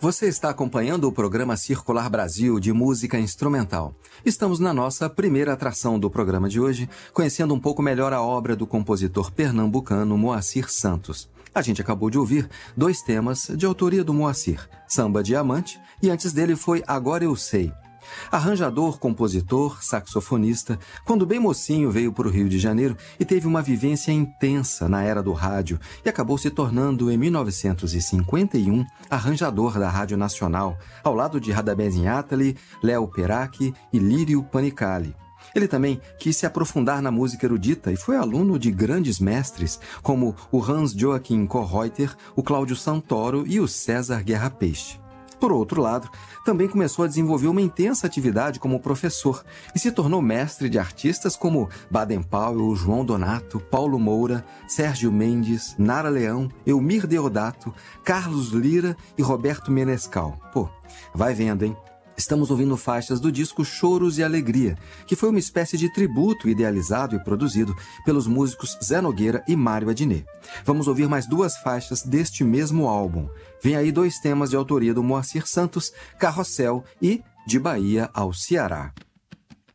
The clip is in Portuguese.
Você está acompanhando o programa Circular Brasil de música instrumental. Estamos na nossa primeira atração do programa de hoje, conhecendo um pouco melhor a obra do compositor pernambucano Moacir Santos. A gente acabou de ouvir 2 temas de autoria do Moacir, Samba Diamante e antes dele foi Agora Eu Sei. Arranjador, compositor, saxofonista, quando bem mocinho veio para o Rio de Janeiro e teve uma vivência intensa na era do rádio e acabou se tornando, em 1951, arranjador da Rádio Nacional, ao lado de Radamés Inátali, Léo Peracchi e Lírio Panicali. Ele também quis se aprofundar na música erudita e foi aluno de grandes mestres como o Hans Joachim Kohreuter, o Cláudio Santoro e o César Guerra Peixe. Por outro lado, também começou a desenvolver uma intensa atividade como professor e se tornou mestre de artistas como Baden Powell, João Donato, Paulo Moura, Sérgio Mendes, Nara Leão, Elmir Deodato, Carlos Lira e Roberto Menescal. Vai vendo, hein? Estamos ouvindo faixas do disco Choros e Alegria, que foi uma espécie de tributo idealizado e produzido pelos músicos Zé Nogueira e Mário Adnet. Vamos ouvir mais 2 faixas deste mesmo álbum. Vem aí 2 temas de autoria do Moacir Santos, Carrossel e De Bahia ao Ceará.